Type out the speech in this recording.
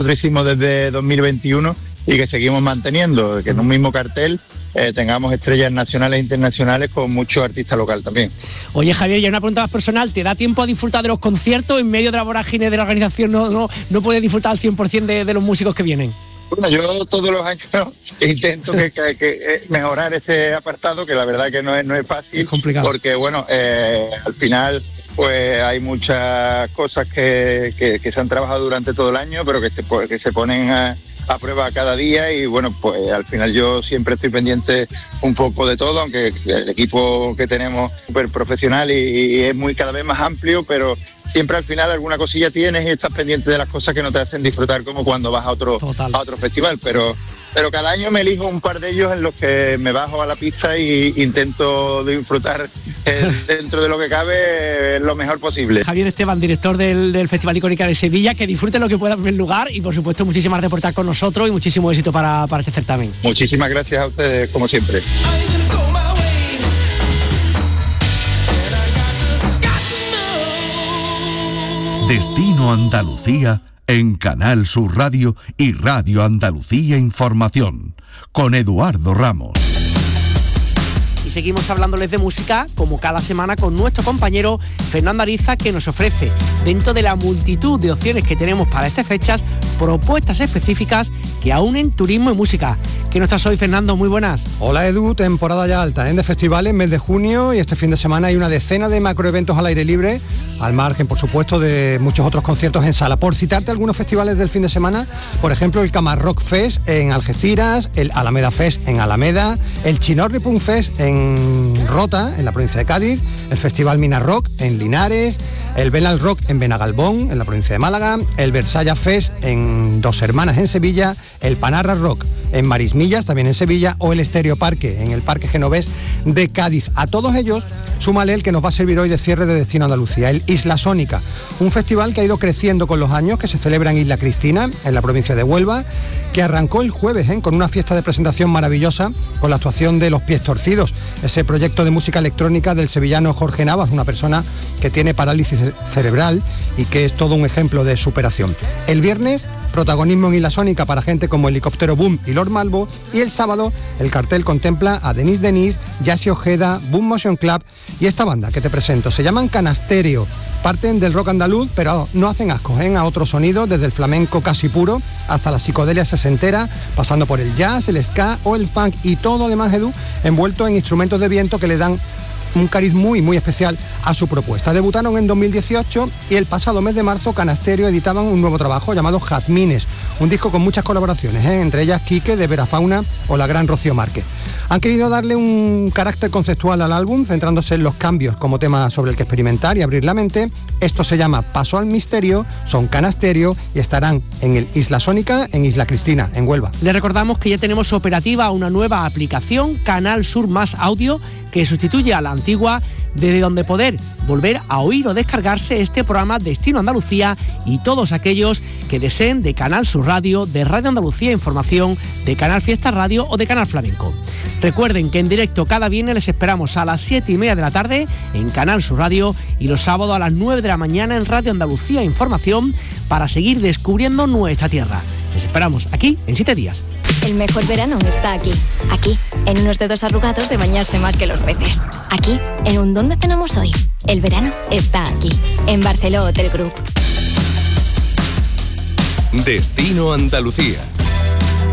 nosotros hicimos desde 2021 y que seguimos manteniendo, que en un mismo cartel tengamos estrellas nacionales e internacionales con mucho artista local también. Oye, Javier, ya una pregunta más personal, ¿te da tiempo a disfrutar de los conciertos en medio de la vorágine de la organización? ¿No puedes disfrutar al 100% de los músicos que vienen? Bueno, yo todos los años intento que mejorar ese apartado, que la verdad que no es fácil. Es complicado. Porque, bueno, al final pues hay muchas cosas que se han trabajado durante todo el año, pero que se ponen a prueba cada día, y bueno, pues al final yo siempre estoy pendiente un poco de todo, aunque el equipo que tenemos es súper profesional y es cada vez más amplio, pero siempre al final alguna cosilla tienes y estás pendiente de las cosas que no te hacen disfrutar, como cuando vas a otro festival, pero cada año me elijo un par de ellos en los que me bajo a la pista e intento disfrutar dentro de lo que cabe lo mejor posible. Javier Esteban, director del Festival Icónica de Sevilla, que disfrute lo que pueda en el lugar y por supuesto muchísimas gracias por estar con nosotros y muchísimo éxito para este certamen. Muchísimas gracias a ustedes, como siempre. Destino Andalucía en Canal Sur Radio y Radio Andalucía Información, con Eduardo Ramos. Y seguimos hablándoles de música, como cada semana, con nuestro compañero Fernando Ariza, que nos ofrece, dentro de la multitud de opciones que tenemos para estas fechas, propuestas específicas que aunen turismo y música. ¿Qué nos traes hoy, Fernando? Muy buenas. Hola, Edu, temporada ya alta, de festivales, mes de junio, y este fin de semana hay una decena de macroeventos al aire libre, al margen, por supuesto, de muchos otros conciertos en sala. Por citarte algunos festivales del fin de semana, por ejemplo, el Camarrock Fest en Algeciras, el Alameda Fest en Alameda, el Chinorri Punk Fest en Rota, en la provincia de Cádiz, el Festival Mina Rock en Linares, el Benal Rock en Benagalbón, en la provincia de Málaga, el Versalla Fest en Dos Hermanas en Sevilla, el Panarra Rock en Marismillas, también en Sevilla, o el Estéreo Parque en el Parque Genovés de Cádiz. A todos ellos, súmale el que nos va a servir hoy de cierre de Destino Andalucía, el Isla Sónica, un festival que ha ido creciendo con los años, que se celebra en Isla Cristina, en la provincia de Huelva, que arrancó el jueves con una fiesta de presentación maravillosa, con la actuación de Los Pies Torcidos, ese proyecto de música electrónica del sevillano Jorge Navas, una persona que tiene parálisis cerebral y que es todo un ejemplo de superación. El viernes, protagonismo en Isla Sónica para gente como Helicóptero Boom y Lord Malvo, y el sábado el cartel contempla a Denis, Yassi Ojeda, Boom Motion Club y esta banda que te presento. Se llaman Canasterio, parten del rock andaluz, pero no hacen asco a otros sonidos, desde el flamenco casi puro hasta la psicodelia sesentera, pasando por el jazz, el ska o el funk, y todo además, Edu, envuelto en instrumentos de viento que le dan un cariz muy, muy especial a su propuesta. Debutaron en 2018 y el pasado mes de marzo Canasterio editaban un nuevo trabajo llamado Jazmines, un disco con muchas colaboraciones, entre ellas Quique de Verafauna o la gran Rocío Márquez. Han querido darle un carácter conceptual al álbum, centrándose en los cambios como tema sobre el que experimentar y abrir la mente. Esto se llama Paso al Misterio, son Canasterio y estarán en el Isla Sónica, en Isla Cristina, en Huelva. Les recordamos que ya tenemos operativa una nueva aplicación, Canal Sur Más Audio, que sustituye a la antigua, desde donde poder volver a oír o descargarse este programa Destino Andalucía y todos aquellos que deseen de Canal Sur Radio, de Radio Andalucía Información, de Canal Fiesta Radio o de Canal Flamenco. Recuerden que en directo cada viernes les esperamos a las 7:30 de la tarde en Canal Sur Radio y los sábados a las 9 de la mañana en Radio Andalucía Información para seguir descubriendo nuestra tierra. Les esperamos aquí en 7 días. El mejor verano está aquí, en unos dedos arrugados de bañarse más que los peces. Aquí, en un ¿dónde cenamos hoy? El verano está aquí, en Barceló Hotel Group. Destino Andalucía.